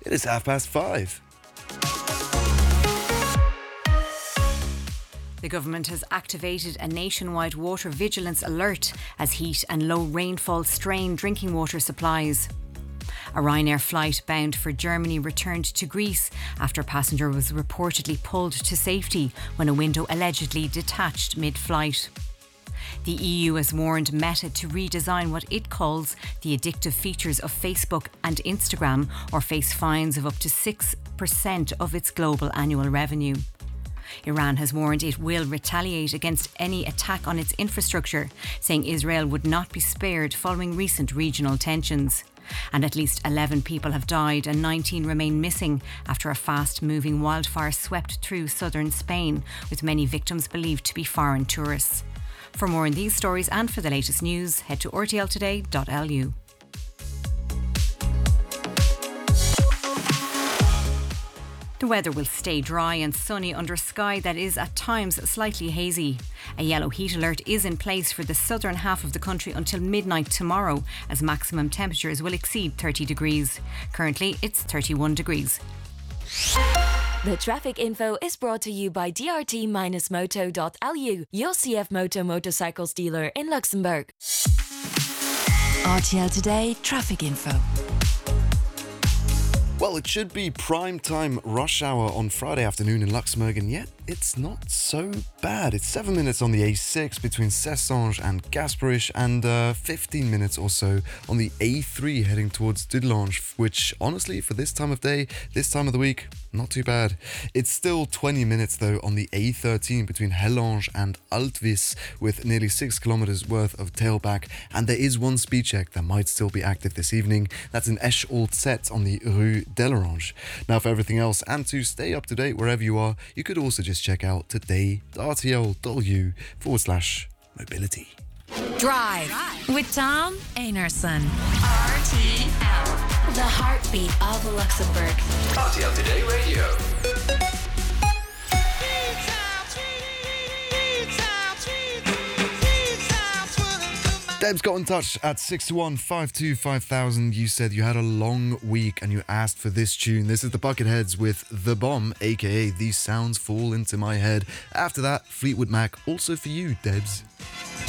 It is 5:30. The government has activated a nationwide water vigilance alert as heat and low rainfall strain drinking water supplies. A Ryanair flight bound for Germany returned to Greece after a passenger was reportedly pulled to safety when a window allegedly detached mid-flight. The EU has warned Meta to redesign what it calls the addictive features of Facebook and Instagram, or face fines of up to 6% of its global annual revenue. Iran has warned it will retaliate against any attack on its infrastructure, saying Israel would not be spared following recent regional tensions. And at least 11 people have died and 19 remain missing after a fast-moving wildfire swept through southern Spain, with many victims believed to be foreign tourists. For more on these stories and for the latest news, head to rtltoday.lu. The weather will stay dry and sunny under a sky that is at times slightly hazy. A yellow heat alert is in place for the southern half of the country until midnight tomorrow, as maximum temperatures will exceed 30 degrees. Currently, it's 31 degrees. The traffic info is brought to you by DRT-moto.lu, your CF Moto motorcycles dealer in Luxembourg. RTL Today traffic info. Well, it should be prime time rush hour on Friday afternoon in Luxembourg, and yet it's not so bad. It's 7 minutes on the A6 between Cessange and Gasperish, and 15 minutes or so on the A3 heading towards Dudelange, which honestly, for this time of day, this time of the week, not too bad. It's still 20 minutes though on the A13 between Hellange and Altvis, with nearly 6 kilometers worth of tailback, and there is one speed check that might still be active this evening. That's in Esch Old Set on the Rue Delerange. Now, for everything else and to stay up to date wherever you are, you could also just check out today.rtl.u/mobility. Drive with Tom Einarson. RTL, the heartbeat of Luxembourg. RTL Today Radio. Deb's got in touch at 621-525-5000. You said you had a long week and you asked for this tune. This is the Bucketheads with The Bomb, aka These Sounds Fall Into My Head. After that, Fleetwood Mac, also for you, Debs.